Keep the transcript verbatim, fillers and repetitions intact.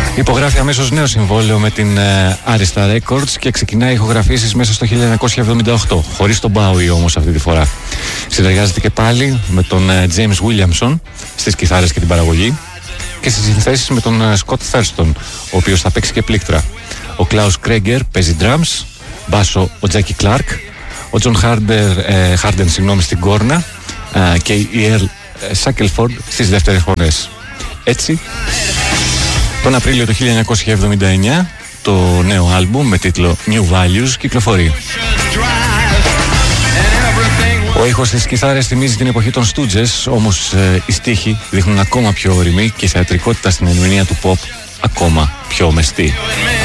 Υπογράφει αμέσως νέο συμβόλαιο με την Arista Records και ξεκινάει ηχογραφήσεις μέσα στο χίλια εννιακόσια εβδομήντα οκτώ, χωρίς τον Bowie όμως αυτή τη φορά. Συνεργάζεται και πάλι με τον James Williamson στις κιθάρες και την παραγωγή και στις συνθέσεις με τον Scott Thurston, ο οποίος θα παίξει και πλήκτρα. Ο Klaus Kreger παίζει drums, μπάσο ο Jackie Clark, ο John Harder, ε, Harden συγγνώμη, στην κόρνα ε, και η Earl Shackelford στις δεύτερες φωνές. Έτσι, τον Απρίλιο του χίλια εννιακόσια εβδομήντα εννιά το νέο άλμπουμ με τίτλο New Values κυκλοφορεί. Ο ήχος στις κιθάρες θυμίζει την εποχή των Stooges, όμως ε, οι στίχοι δείχνουν ακόμα πιο ωριμοί και η θεατρικότητα στην ερμηνεία του pop ακόμα πιο μεστή.